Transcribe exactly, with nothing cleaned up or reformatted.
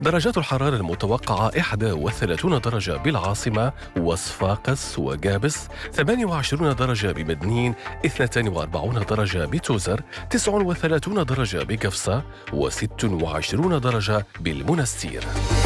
درجات الحرارة المتوقعة واحد وثلاثين درجة بالعاصمة وصفاقس وجابس، ثمانية وعشرين درجة بمدنين، اثنتين وأربعين درجة بتوزر، تسعة وثلاثين درجة بقفصة، وست وعشرين درجة بالمنستير.